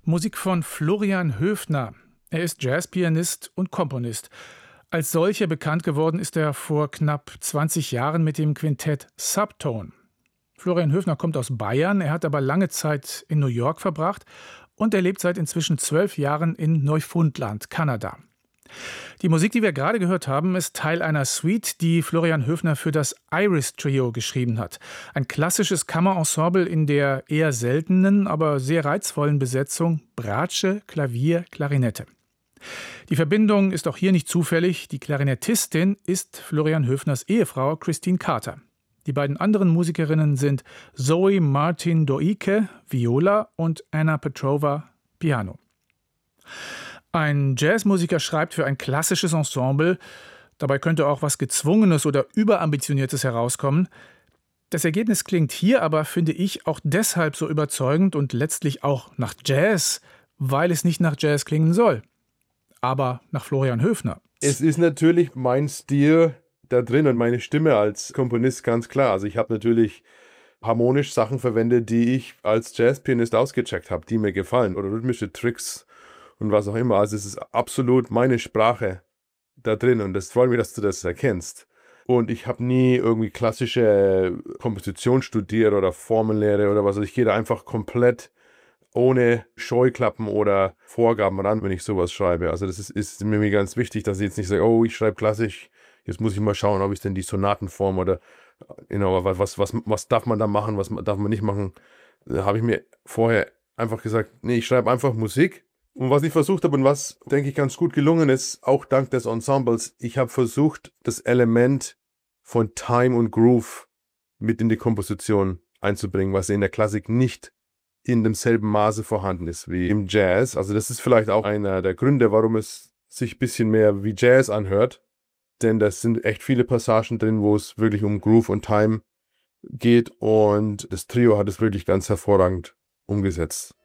Musik von Florian Höfner. Er ist Jazzpianist und Komponist. Als solcher bekannt geworden ist er vor knapp 20 Jahren mit dem Quintett Subtone. Florian Höfner kommt aus Bayern, er hat aber lange Zeit in New York verbracht und er lebt seit inzwischen 12 Jahren in Neufundland, Kanada. Die Musik, die wir gerade gehört haben, ist Teil einer Suite, die Florian Höfner für das Iris Trio geschrieben hat. Ein klassisches Kammerensemble in der eher seltenen, aber sehr reizvollen Besetzung Bratsche, Klavier, Klarinette. Die Verbindung ist auch hier nicht zufällig. Die Klarinettistin ist Florian Höfners Ehefrau Christine Carter. Die beiden anderen Musikerinnen sind Zoe Martin Doike, Viola und Anna Petrova, Piano. Ein Jazzmusiker schreibt für ein klassisches Ensemble. Dabei könnte auch was Gezwungenes oder Überambitioniertes herauskommen. Das Ergebnis klingt hier aber, finde ich, auch deshalb so überzeugend und letztlich auch nach Jazz, weil es nicht nach Jazz klingen soll. Aber nach Florian Höfner. Es ist natürlich mein Stil da drin und meine Stimme als Komponist ganz klar. Also ich habe natürlich harmonisch Sachen verwendet, die ich als Jazzpianist ausgecheckt habe, die mir gefallen. Oder rhythmische Tricks und was auch immer. Also es ist absolut meine Sprache da drin und es freut mich, dass du das erkennst. Und ich habe nie irgendwie klassische Komposition studiert oder Formellehre oder was. Also ich gehe da einfach komplett ohne Scheuklappen oder Vorgaben ran, wenn ich sowas schreibe. Also das ist mir ganz wichtig, dass ich jetzt nicht sage, oh, ich schreibe klassisch, jetzt muss ich mal schauen, ob ich denn die Sonatenform oder was darf man da machen, was darf man nicht machen. Da habe ich mir vorher einfach gesagt, nee, ich schreibe einfach Musik. Und was ich versucht habe und was, denke ich, ganz gut gelungen ist, auch dank des Ensembles, ich habe versucht, das Element von Time und Groove mit in die Komposition einzubringen, was in der Klassik nicht in demselben Maße vorhanden ist wie im Jazz. Also das ist vielleicht auch einer der Gründe, warum es sich ein bisschen mehr wie Jazz anhört. Denn das sind echt viele Passagen drin, wo es wirklich um Groove und Time geht. Und das Trio hat es wirklich ganz hervorragend umgesetzt.